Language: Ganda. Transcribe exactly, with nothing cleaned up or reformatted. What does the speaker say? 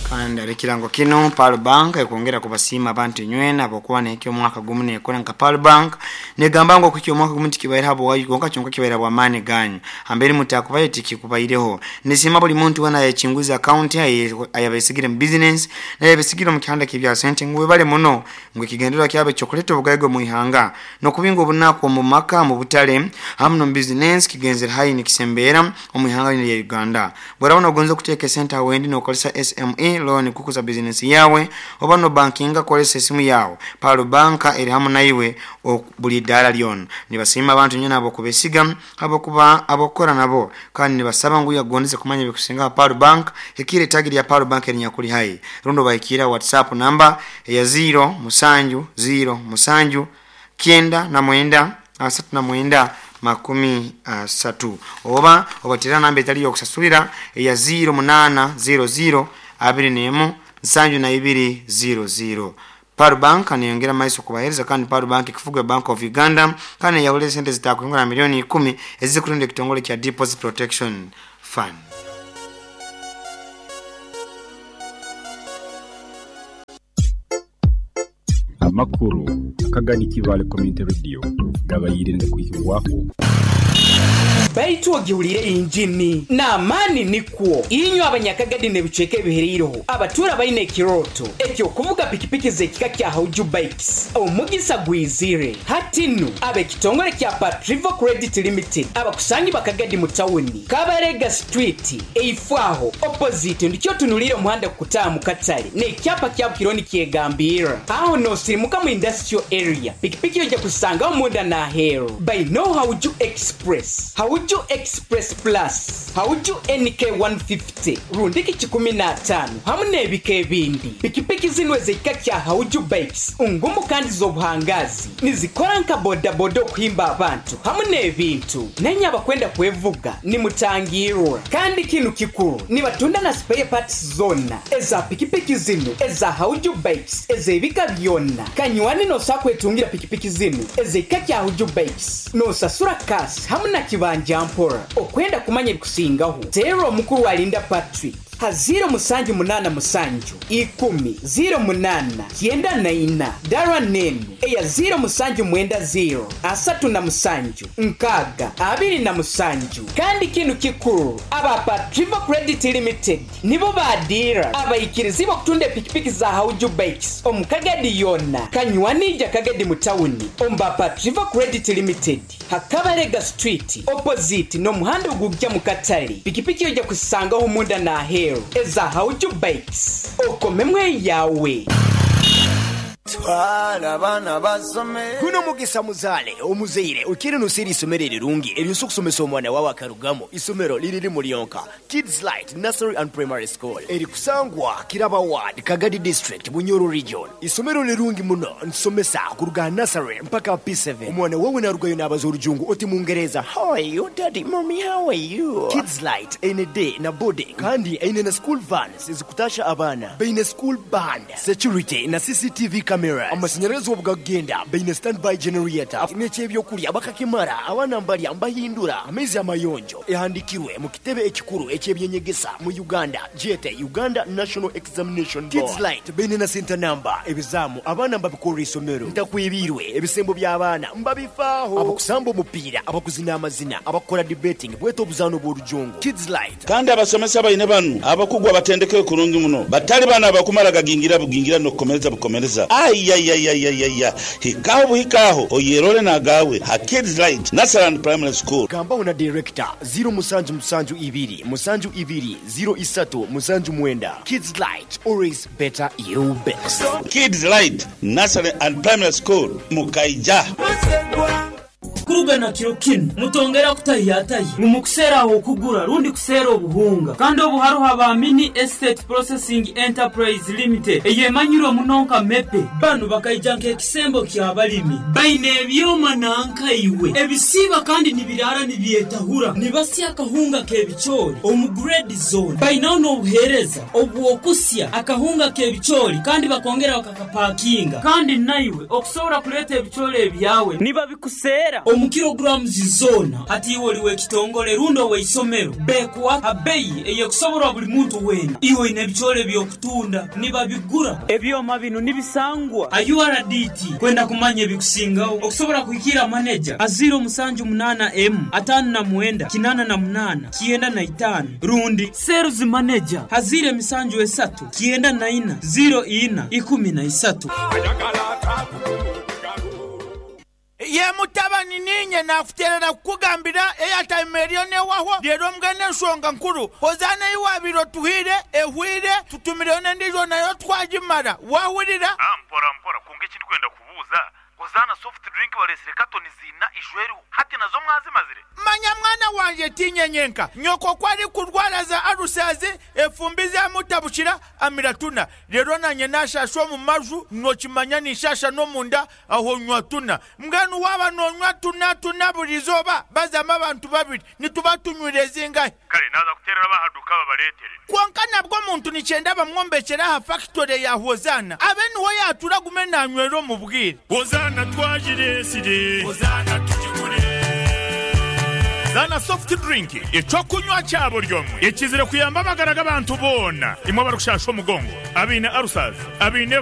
kandi alikirango kino Pearl Bank ekongera kubasima abantu nywena abokuba nekyo mwaka gumu nekola nka Pearl Bank negamba ngo kukyo mwaka gumu tikibaira habo wayi konka kyonka kibaira bwa mane ganyu ambere mutakubaye tikikubaireho nisima buli muntu wana yachinguza account ayabesigire mu business na yabesigire mu kihanda kibya sente ngwe bale muno ngwe kigendera kyabe chocolate bugayego mu ihanga no kubingo bunako mu maka mu butale hamno business kigenzera hayi nikisembera mu ihanga ya Uganda bwaraona gonzo kuteke center wendi no kolisa S M E loan kukuza business yawe obano bankinga kolesa simu yawo Pearl Bank eri hamu naiwe buli dala lyon nibasima abantu nyina abo kubesiga abo kuba abokora nabo kandi nibasaba ngo yagondeze kumanya bikusinga Pearl Bank hekire tagiri ya Pearl Bank eri nyakuri hayi rundo bayikira WhatsApp number ya zero musanju zero musanju kienda na mwenda asatu na mwenda makumi asatu oba obatira namba etali yokusasulira ya zero munana zero zero abiri nemo nsanju na ibiri zero zero. Pearl Bank anayongera maiso kubahereza kandi Pearl Bank ikifuga Bank of Uganda kandi yawule sente zitakwingana milioni kumi ezikutunde kitongole kya Deposit Protection Fund. Amakuru akagani kivale community radio gabayirinde kwihirwako Baitu ogihurire injini na amani nikwo inyo abanyakagadi ne biceke biheriroho abatura bayine kiroto ekyo kuvuga pikipiki zekika kya Hauju Bikes omugisa gwizire hatinu abe kitongole kya Patrivo Credit Limited abakusangi bakagadi mu tawuni Kabarega Street eifaho opposite ndikyo tunulire muhanda kutaa mu Katale ne kyapa kya kironi kyegambira aho no sirimuka mu industrial area pikipiki yoja kusanga omunda na hero by no Hauju Express Hauju Express Plus Hauju N K one fifty rundiki chikumi na tano hamune bike bindi pikipiki zinwe zekika kya Hauju Bikes ungumu kandi zobuhangazi nizikora nka boda bodo kuhimba abantu hamune bintu nenya bakwenda kwevuga ni mutangirura kandi kinu kikuru ni batunda na spare parts zona eza pikipiki zinu eza Hauju Bikes eze ibika byonna kanyuani no sakwetungira pikipiki zinu eze kya Hauju Bikes no sasura kasi hamuna kibanja mpora okwenda kumanya kusingaho zero mukuru walinda Patrick ha zero musanju munana musanju ikumi zero munana kienda na ina darwa nenu eya zero musanju mwenda zero asatu na musanju nkaga abiri na musanju kandi kinu kikuru aba Patrivo Credit Limited nibo badira abayikirizibo kutunde pikipiki za Hauju Bikes omukagadi yona kanywanija kagadi mutawuni omba Patrivo Credit Limited Hakabarega Street opposite no muhanda ugugya mu Katale pikipiki yoja kusanga ho munda na hero eza Hauju Bikes okomemwe yawe twala bana basome kuno mugisa muzale omuzeire ukiri nusiri isomero rirungi ebyuso kusomesa omwana wawe akarugamo isomero liriri muri yonka Kids Light Nursery and Primary School eri kusangwa Kiraba Ward Kagadi District Bunyoro Region isomero lirungi muno nsomesa kuruga nursery mpaka P seven omwana wawe narugayo n'abazorujungu oti mungereza how are you daddy mommy how are you Kids Light ene day na boarding kandi ene na school vans izikutasha abana beine school band security na C C T V camera amasinyarazo obugagenda beine standby generator neche byokuli abakakimara abana mbali ambahindura amezi amayonjo ehandikirwe mu kitebe ekikuru ekyebyenyegesa mu Uganda jete Uganda National Examination Board Kids Light beine na center number ebizamu abana mbabikora isomero ntakwibirwe ebisembo by'abana mbabifaho abakusamba omupira abakuzina amazina abakora debating bweto obuzano bw'orujungu Kids Light kandi abasomesa bayine banu abakugwa batendeke kurungi muno batali bana abakumara gagingira bugingira no komereza bukomereza ay ay ay ay ay ay hikaho hikaho oyerole na gawe ha Kids Light Nursery and Primary School gamba una director zero musanju musanju ibiri musanju ibiri zero isatu musanju mwenda Kids Light always better you best Kids Light Nursery and Primary School Mukaija kuruga na kirokin mutongera kutayataye mumukusera aho kugura rundi kusera obuhunga kandi obuharu haba Mini Estate Processing Enterprise Limited eye manyiro munonka mepe banu bakayijanke kisembo kya balimi baine byoma nanka iwe ebisiba kandi nibirara nibyetahura nibasi akahunga kebichori omugrade zone baina no buhereza obuokusya akahunga kebichori kandi bakongera bakakapakinga kandi naiwe okusora kuleta ebichori ebyawe niba bikusera mu kilograms zona ati woliwe kitongole rundo we isomero bekuwa abeyi eye kusobora buli muntu wena iwe ine bichole byokutunda niba bigura ebyoma bino nibisangwa U R D T kwenda kumanye bikusingawo okusobora kuikira manager aziro musanju munana M atanu na muenda kinana na munana kienda na itano rundi sales manager hazire misanju esatu kienda na ina zero ina ikumi na isatu. Ye mutabani ninye nafuterera kugambira airtime erione waho rero mgane nsonga nkuru hozana iwabiro tuhire ehwire tutumirone ndizo nayo twajimara wahurira ampora mpora kunge kindi kwenda kubuza hozana soft drink walesere katoni zina ijweru hati nazo mwazimazire manya mwana wanje tinyenyenka nyoko kwari kurwara za arusazi efumbiza mutabushira amiratuna rero nanye nashasho mu maju nokimanya nishasha no munda aho nywatuna mganu waba no nywatuna tuna burizoba bazama abantu babiri nitubatunyureze ngahe kale naza kuterera bahaduka babaletere kwanka nabwo muntu nicenda bamwombekera ha factory ya hozana abeni ho yatura gumena nywero mu bwire hozana twajire sire hozana tujigure Zana soft drink ico kunywa cyabo ryomwe ikizire kuyamba bagaraga abantu bona imwe barushasho mugongo abine arusazi abine